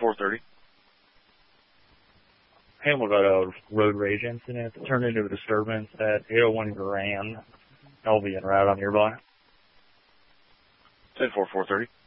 430. Handled a road rage incident that turned into a disturbance at 801 Grand. LV en route on nearby. 10-4, 430.